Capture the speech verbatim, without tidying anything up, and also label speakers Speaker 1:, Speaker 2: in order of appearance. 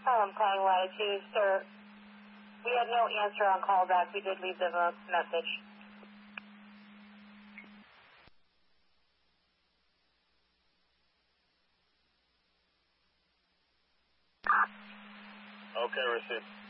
Speaker 1: Um, calling Latitude, sir. We had no answer on callback. We did leave them a message.
Speaker 2: Okay, received.